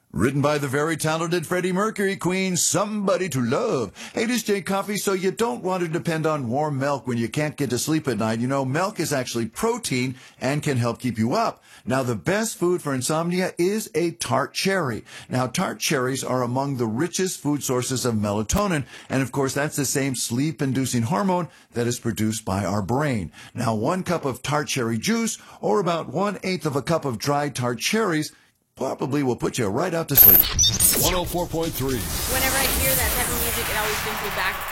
Written by the very talented Freddie Mercury, Queen, Somebody to Love. Hey, this is Jay Coffee. So you don't want to depend on warm milk when you can't get to sleep at night. You know, milk is actually protein and can help keep you up. Now, the best food for insomnia is a tart cherry. Now, tart cherries are among the richest food sources of melatonin. And of course, that's the same sleep-inducing hormone that is produced by our brain. Now, 1 cup of tart cherry juice or about 1/8 of a cup of dried tart cherries probably will put you right out to sleep. 104.3. Whenever I hear that type of music, it always brings me back